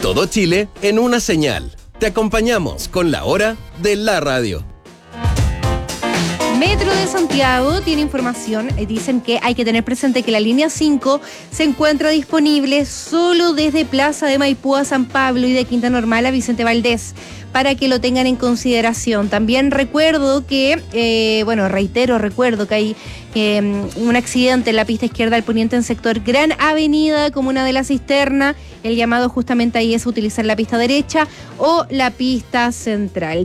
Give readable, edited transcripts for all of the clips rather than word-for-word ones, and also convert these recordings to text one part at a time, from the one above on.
Todo Chile en una señal. Te acompañamos con la hora de la radio. Metro de Santiago tiene información, dicen que hay que tener presente que la línea 5 se encuentra disponible solo desde Plaza de Maipú a San Pablo y de Quinta Normal a Vicente Valdés, para que lo tengan en consideración. También recuerdo que, recuerdo que hay un accidente en la pista izquierda al poniente en sector Gran Avenida, comuna de La Cisterna. El llamado justamente ahí es utilizar la pista derecha o la pista central.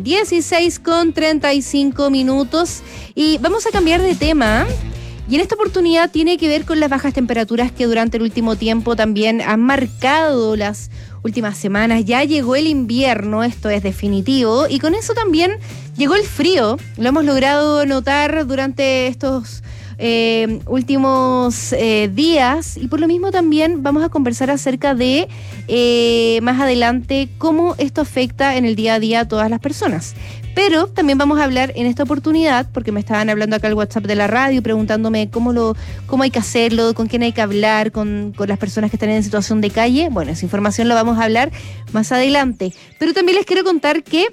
16:35 y vamos a cambiar de tema. Y en esta oportunidad tiene que ver con las bajas temperaturas que durante el último tiempo también han marcado las últimas semanas. Ya llegó el invierno, esto es definitivo, y con eso también llegó el frío. Lo hemos logrado notar durante estos últimos días, y por lo mismo también vamos a conversar acerca de más adelante cómo esto afecta en el día a día a todas las personas. Pero también vamos a hablar en esta oportunidad, porque me estaban hablando acá al WhatsApp de la radio, preguntándome cómo hay que hacerlo, con quién hay que hablar, con las personas que están en situación de calle. Bueno, esa información la vamos a hablar más adelante. Pero también les quiero contar que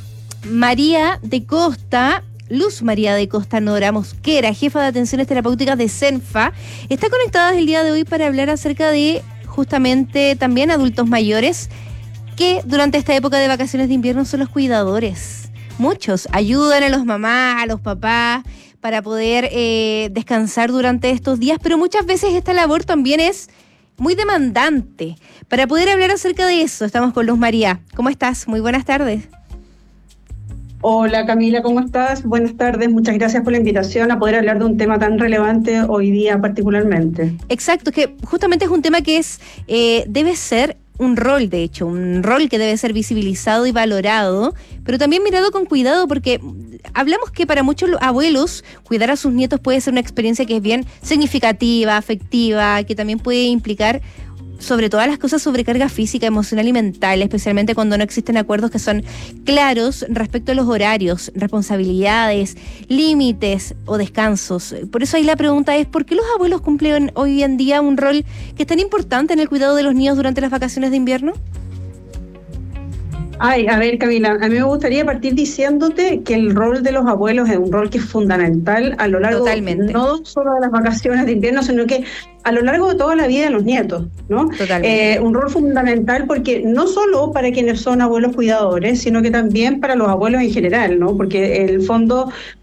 Luz María de Costa Nora Mosquera, jefa de atenciones terapéuticas de CENFA, está conectada el día de hoy para hablar acerca de justamente también adultos mayores que durante esta época de vacaciones de invierno son los cuidadores. Muchos ayudan a los mamás, a los papás para poder descansar durante estos días, pero muchas veces esta labor también es muy demandante. Para poder hablar acerca de eso, estamos con Luz María. ¿Cómo estás? Muy buenas tardes. Hola Camila, ¿cómo estás? Buenas tardes, muchas gracias por la invitación a poder hablar de un tema tan relevante hoy día particularmente. Exacto, que justamente es un tema que debe ser un rol, de hecho, un rol que debe ser visibilizado y valorado, pero también mirado con cuidado, porque hablamos que para muchos abuelos cuidar a sus nietos puede ser una experiencia que es bien significativa, afectiva, que también puede implicar, sobre todas las cosas, sobrecarga física, emocional y mental, especialmente cuando no existen acuerdos que son claros respecto a los horarios, responsabilidades, límites o descansos. Por eso ahí la pregunta es, ¿por qué los abuelos cumplen hoy en día un rol que es tan importante en el cuidado de los niños durante las vacaciones de invierno? A ver Camila, a mí me gustaría partir diciéndote que el rol de los abuelos es un rol que es fundamental a lo largo, Totalmente. No solo de las vacaciones de invierno, sino que a lo largo de toda la vida de los nietos, ¿no? Totalmente. Un rol fundamental porque no solo para quienes son abuelos cuidadores, sino que también para los abuelos en general, ¿no? Porque en el fondo